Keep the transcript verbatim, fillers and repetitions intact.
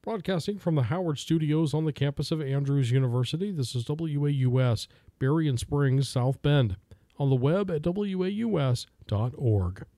Broadcasting from the Howard Studios on the campus of Andrews University, this is W A U S, Berrien Springs, South Bend. On the web at W A U S dot org.